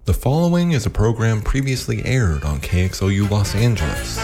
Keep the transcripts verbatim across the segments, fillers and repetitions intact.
The following is a program previously aired on K X L U Los Angeles.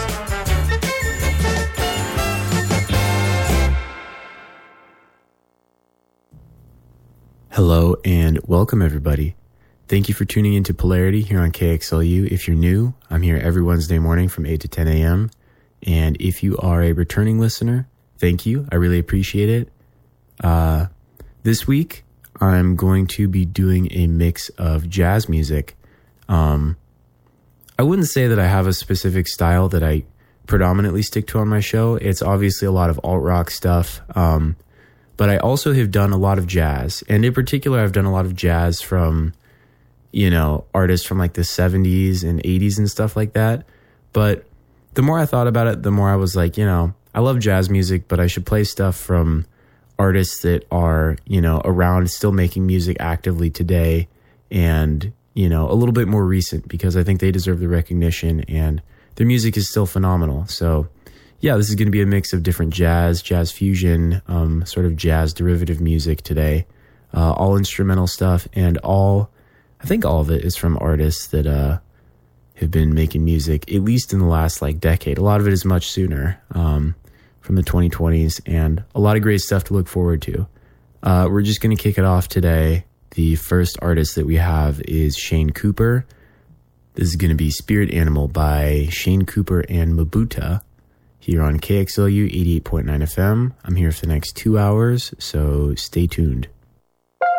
Hello and welcome everybody. Thank you for tuning into Polarity here on K X L U. If you're new, I'm here every Wednesday morning from eight to ten a.m. And if you are a returning listener, thank you. I really appreciate it. Uh, this week, I'm going to be doing a mix of jazz music. Um, I wouldn't say that I have a specific style that I predominantly stick to on my show. It's obviously a lot of alt-rock stuff. Um, but I also have done a lot of jazz. And in particular, I've done a lot of jazz from, you know, artists from like the seventies and eighties and stuff like that. But the more I thought about it, the more I was like, you know, I love jazz music, but I should play stuff from artists that are, you know, around still making music actively today and, you know, a little bit more recent because I think they deserve the recognition and their music is still phenomenal. So yeah, this is going to be a mix of different jazz, jazz fusion, um, sort of jazz derivative music today, uh, all instrumental stuff and all, I think all of it is from artists that, uh, have been making music at least in the last like decade. A lot of it is much sooner. Um, from the twenty twenties, and a lot of great stuff to look forward to. Uh, we're just going to kick it off today. The first artist that we have is Shane Cooper. This is going to be Spirit Animal by Shane Cooper and Mabuta here on K X L U eighty-eight point nine F M. I'm here for the next two hours, so stay tuned.